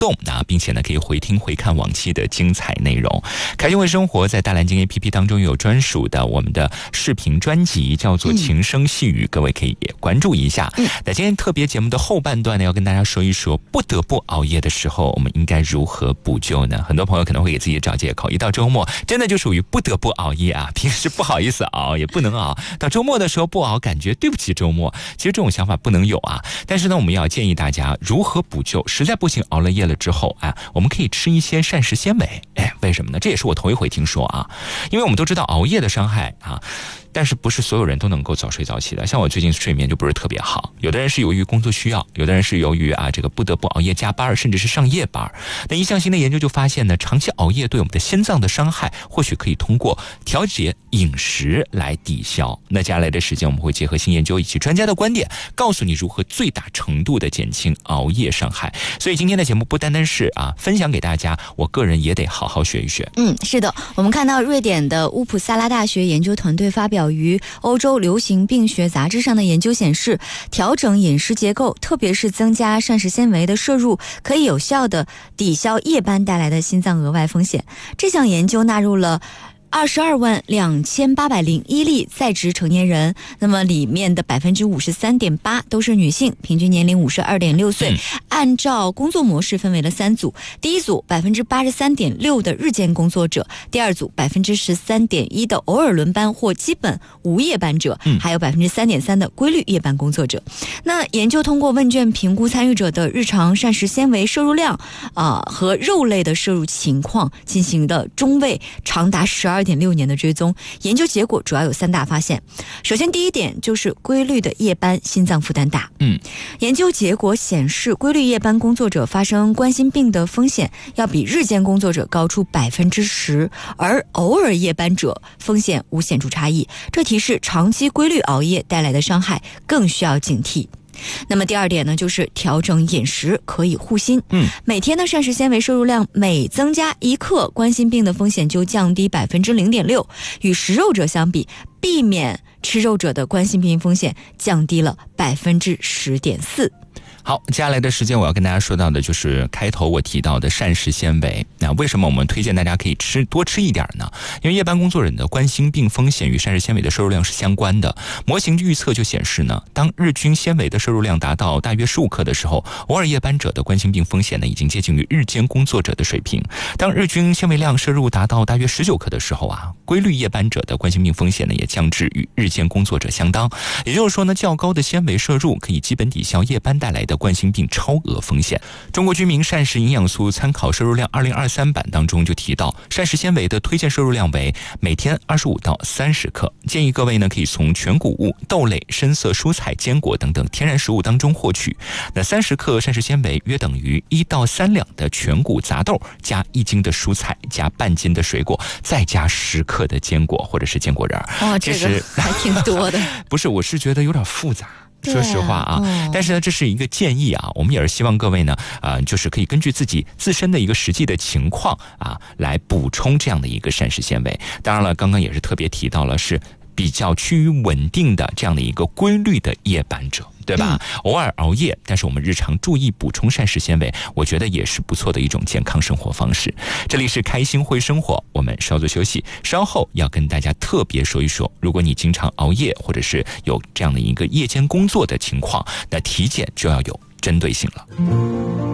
动并且呢可以回听回看往期的精彩内容。开心会生活在大蓝鲸 APP 当中有专属的我们的视频专辑，叫做情声细语，各位可以也关注一下。那今天特别节目的后半段呢，要跟大家说一说不得不熬夜的时候我们应该如何补救呢？很多朋友可能会给自己找借口，一到周末真的就属于不得不熬夜平时不好意思熬也不能熬，到周末的时候不熬感觉对不起周末，其实这种想法不能有但是呢我们要建议大家如何补救，实在不行熬了夜了之后我们可以吃一些膳食纤维。为什么呢？这也是我头一回听说因为我们都知道熬夜的伤害但是不是所有人都能够早睡早起的。像我最近睡眠就不是特别好，有的人是由于工作需要，有的人是由于这个不得不熬夜加班，甚至是上夜班。那一项新的研究就发现呢，长期熬夜对我们的心脏的伤害或许可以通过调节饮食来抵消。那接下来的时间我们会结合新研究以及专家的观点，告诉你如何最大程度的减轻熬夜伤害。所以今天的节目不单单是分享给大家，我个人也得好好学一学。 是的，我们看到瑞典的乌普萨拉大学研究团队发表于欧洲流行病学杂志上的研究显示，调整饮食结构，特别是增加膳食纤维的摄入，可以有效地抵消夜班带来的心脏额外风险。这项研究纳入了222801例在职成年人，那么里面的 53.8% 都是女性，平均年龄52.6岁。按照工作模式分为了3组，第一组 83.6% 的日间工作者，第二组 13.1% 的偶尔轮班或基本无夜班者，还有 3.3% 的规律夜班工作者。那研究通过问卷评估参与者的日常膳食纤维摄入量和肉类的摄入情况，进行的中位长达12.6年的追踪。研究结果主要有3大发现。首先第一点就是规律的夜班心脏负担大。研究结果显示，规律夜班工作者发生冠心病的风险要比日间工作者高出 10%， 而偶尔夜班者风险无显著差异。这提示长期规律熬夜带来的伤害更需要警惕。那么第二点呢，就是调整饮食可以护心。每天的膳食纤维摄入量每增加1克，冠心病的风险就降低 0.6%， 与食肉者相比，避免吃肉者的冠心病风险降低了 10.4%。 好，接下来的时间我要跟大家说到的就是开头我提到的膳食纤维。那为什么我们推荐大家可以多吃一点呢？因为夜班工作人的冠心病风险与膳食纤维的摄入量是相关的。模型预测就显示呢，当日均纤维的摄入量达到大约15克的时候，偶尔夜班者的冠心病风险呢已经接近于日间工作者的水平。当日均纤维量摄入达到大约19克的时候规律夜班者的冠心病风险呢也降至与日间工作者相当。也就是说呢，较高的纤维摄入可以基本抵消夜班带来的冠心病超额风险。中国居民膳食营养素参考摄入量2023版当中就提到，膳食纤维的推荐摄入量为每天25到30克，建议各位呢可以从全谷物、豆类、深色蔬菜、坚果等等天然食物当中获取。那30克膳食纤维约等于1到3两的全谷杂豆，加1斤的蔬菜，加半斤的水果，再加10克的坚果或者是坚果仁。 这个还挺多的。 不是，我是觉得有点复杂。说实话但是呢，这是一个建议我们也是希望各位呢，就是可以根据自己自身的一个实际的情况来补充这样的一个膳食纤维。当然了，刚刚也是特别提到了是比较趋于稳定的这样的一个规律的夜班者，对吧？偶尔熬夜，但是我们日常注意补充膳食纤维，我觉得也是不错的一种健康生活方式。这里是开心会生活，我们稍作休息，稍后要跟大家特别说一说，如果你经常熬夜或者是有这样的一个夜间工作的情况，那体检就要有针对性了。